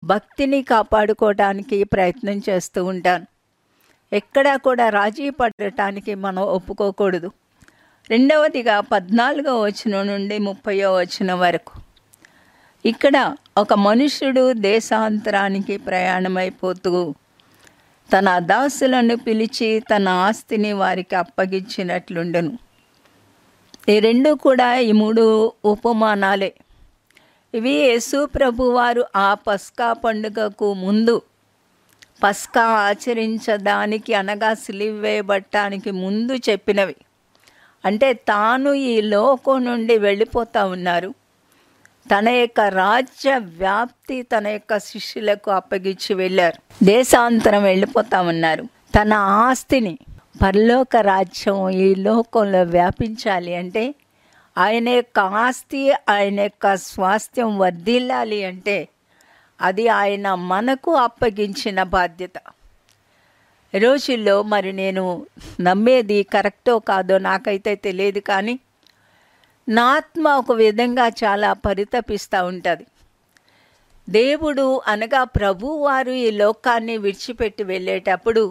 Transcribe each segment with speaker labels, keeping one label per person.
Speaker 1: భక్తిని కాపాడుకోవడానికి ప్రయత్నం చేస్తూ ఉంటాను. ఎక్కడా కూడా రాజీ పడటానికి మనం ఒప్పుకోకూడదు. రెండవదిగా 14వ వచనం నుండి 30వ వచనం వరకు ఇక్కడ ఒక మనుష్యుడు దేశాంతరానికి ప్రయాణమైపోతూ తన దాసులను పిలిచి తన ఆస్తిని వారికి అప్పగించినట్లుండెను. ఈ రెండు కూడా ఈ మూడు ఉపమానాలే. ఇవి యేసు ప్రభువారు ఆ పస్కా పండుగకు ముందు, పస్కా ఆచరించడానికి అనగా సిలువ వేయబడటానికి ముందు చెప్పినవి. అంటే తాను ఈ లోకం నుండి వెళ్ళిపోతూ ఉన్నారు. తన యొక్క రాజ్య వ్యాప్తి తన యొక్క శిష్యులకు అప్పగించి వెళ్ళారు. దేశాంతరం వెళ్ళిపోతూ ఉన్నారు. తన ఆస్తిని, పరలోక రాజ్యం ఈ లోకంలో వ్యాపించాలి అంటే, ఆయన యొక్క ఆస్తి, ఆయన యొక్క స్వాస్థ్యం వర్ధిల్లాలి అంటే అది ఆయన మనకు అప్పగించిన బాధ్యత. ఈ రోజుల్లో మరి నేను నమ్మేది కరెక్టో కాదో నాకైతే తెలియదు, కానీ నా ఆత్మ ఒక విధంగా చాలా పరితపిస్తూ ఉంటుంది. దేవుడు అనగా ప్రభువారు ఈ లోకాన్ని విడిచిపెట్టి వెళ్ళేటప్పుడు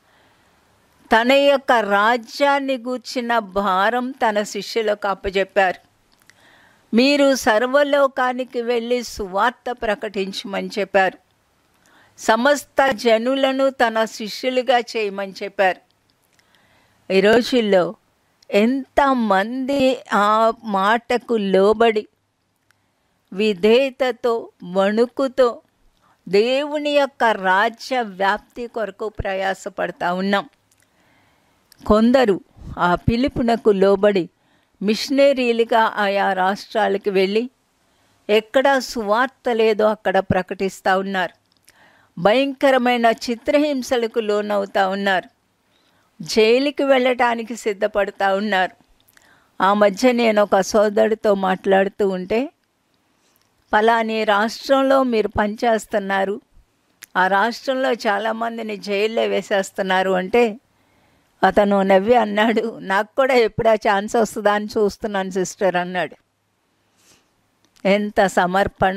Speaker 1: తన యొక్క రాజ్యాన్ని గూర్చిన భారం తన శిష్యులకు అప్పచెప్పారు. మీరు సర్వలోకానికి వెళ్ళి సువార్త ప్రకటించమని చెప్పారు. సమస్త జనులను తన శిష్యులుగా చేయమని చెప్పారు. ఈ రోజుల్లో ఎంతమంది ఆ మాటకు లోబడి విధేయతతో, వణుకుతో దేవుని యొక్క రాజ్య వ్యాప్తి కొరకు ప్రయాసపడతా ఉన్నాం. కొందరు ఆ పిలుపునకు లోబడి మిషనరీలుగా ఆయా రాష్ట్రాలకు వెళ్ళి ఎక్కడ సువార్త లేదో అక్కడ ప్రకటిస్తూ ఉన్నారు. భయంకరమైన చిత్రహింసలకు లోనవుతూ ఉన్నారు. జైలుకి వెళ్ళటానికి సిద్ధపడుతూ ఉన్నారు. ఆ మధ్య నేను ఒక సోదరుడితో మాట్లాడుతూ ఉంటే, పలాని రాష్ట్రంలో మీరు పనిచేస్తున్నారు, ఆ రాష్ట్రంలో చాలామందిని జైల్లో వేసేస్తున్నారు అంటే అతను నవ్వి అన్నాడు, నాకు కూడా ఎప్పుడా ఛాన్స్ వస్తుందా అని చూస్తున్నాను సిస్టర్ అన్నాడు. ఎంత సమర్పణ!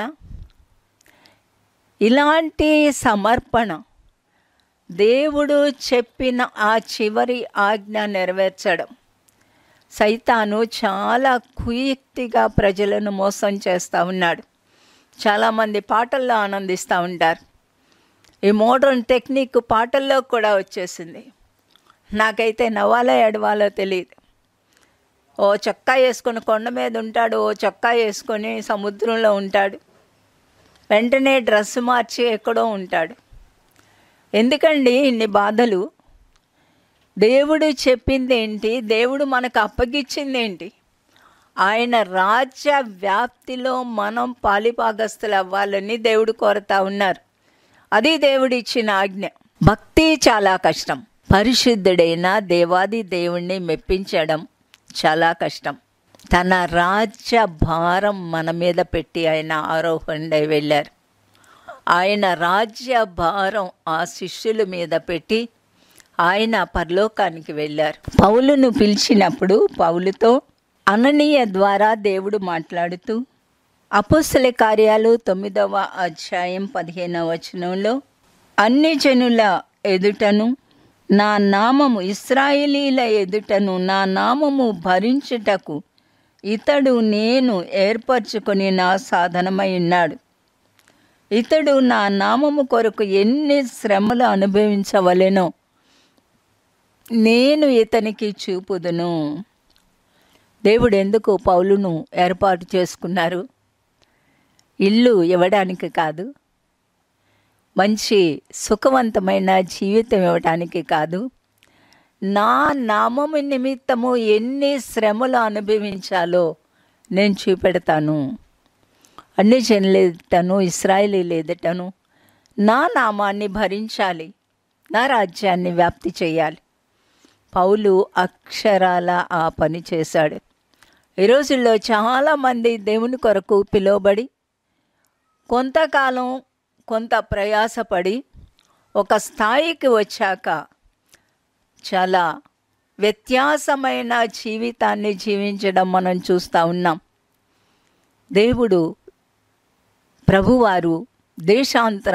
Speaker 1: ఇలాంటి సమర్పణ, దేవుడు చెప్పిన ఆ చివరి ఆజ్ఞ నెరవేర్చడం. సైతాను చాలా కుయుక్తిగా ప్రజలను మోసం చేస్తూ ఉన్నాడు. చాలామంది పాటల్లో ఆనందిస్తూ ఉంటారు. ఈ మోడర్న్ టెక్నిక్ పాటల్లో కూడా వచ్చేసింది. నాకైతే నవ్వాలో ఎడవాలో తెలియదు. ఓ చొక్కా వేసుకొని కొండ మీద ఉంటాడు, ఓ చొక్కా వేసుకొని సముద్రంలో ఉంటాడు, వెంటనే డ్రెస్ మార్చి ఎక్కడో ఉంటాడు. ఎందుకండి ఇన్ని బాధలు? దేవుడు చెప్పింది ఏంటి? దేవుడు మనకు అప్పగించింది ఏంటి? ఆయన రాజ్య వ్యాప్తిలో మనం పాలిభాగస్తులు అవ్వాలని దేవుడు కోరుతా ఉన్నారు. అది దేవుడు ఇచ్చిన ఆజ్ఞ. భక్తి చాలా కష్టం. పరిశుద్ధుడైన దేవాది దేవుణ్ణి మెప్పించడం చాలా కష్టం. తన రాజ్య భారం మన మీద పెట్టి ఆయన ఆరోహణై వెళ్ళారు. ఆయన రాజ్య భారం ఆ శిష్యుల మీద పెట్టి ఆయన పరలోకానికి వెళ్ళారు. పౌలును పిలిచినప్పుడు పౌలుతో అననీయ ద్వారా దేవుడు మాట్లాడుతూ అపోస్తల కార్యాలు 9వ అధ్యాయం 15వ వచనంలో, అన్ని జనుల ఎదుటను నా నామము, ఇశ్రాయేలీల ఎదుటను నా నామము భరించుటకు ఇతడు నేను ఏర్పరచుకొని నా సాధనమై ఉన్నాడు. ఇతడు నా నామము కొరకు ఎన్ని శ్రమలు అనుభవించవలెనో నేను ఇతనికి చూపుదును. దేవుడు ఎందుకు పౌలును ఏర్పాటు చేసుకున్నారు? ఇల్లు ఇవ్వడానికి కాదు, మంచి సుఖవంతమైన జీవితం ఇవ్వడానికి కాదు, నా నామము నిమిత్తము ఎన్ని శ్రమలు అనుభవించాలో నేను చూపెడతాను. అన్ని జనుల ఎదుటను, ఇశ్రాయేలీల ఎదుటను నా నామాన్ని భరించాలి, నా రాజ్యాన్ని వ్యాప్తి చేయాలి. పౌలు అక్షరాల ఆ పని చేశాడు. ఈ రోజుల్లో చాలామంది దేవుని కొరకు పిలువబడి కొంతకాలం కొంత ప్రయాసపడి ఒక స్థాయికి వచ్చాక చాలా వ్యత్యాసమైన జీవితాన్ని జీవించడం మనం చూస్తూ ఉన్నాం. దేవుడు ప్రభువారు దేశాంతరం